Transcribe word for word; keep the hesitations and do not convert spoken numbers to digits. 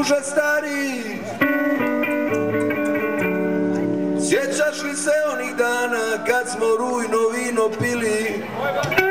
druže stari, sjećaš li se onih dana kad smo rujno vino pili?